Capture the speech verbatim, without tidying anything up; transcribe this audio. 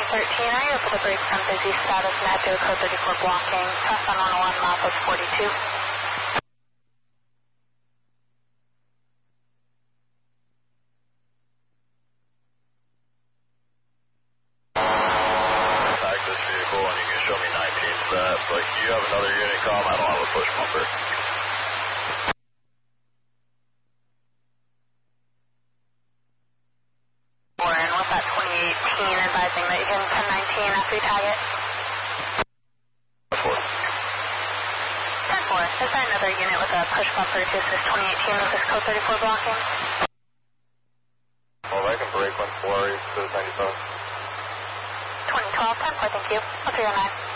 thirteen, are you able to break from busy status net to code thirty-four blocking? Press on one oh one, miles forty-two. Back this vehicle and you can show me nineteen to that, but you have another unit com, I don't have a push bumper. Warren, what's that twenty eighteen advising that you can ten nineteen after you tag it? four. ten four, is there another unit with a push bumper to assist twenty eighteen with this code thirty-four blocking? Well, I can break one four, says ninety-seven. twenty twelve, ten four, thank you. What's your nine?